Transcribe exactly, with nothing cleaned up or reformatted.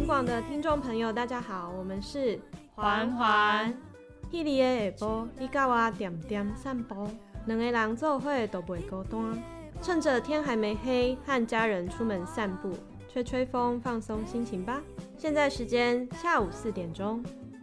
广广的听众朋友，大家好，我们是环环。 迄日的下晡，你甲我点点散步，两个人做伙都袂孤单。趁着天还没黑，和家人出门散步，吹吹风，放松心情吧。现在时间下午四点钟。